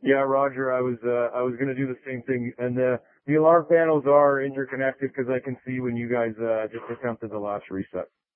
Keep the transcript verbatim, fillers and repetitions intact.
Yeah, Roger, I was uh, I was going to do the same thing, and uh, the alarm panels are interconnected because I can see when you guys uh, just attempted the last reset.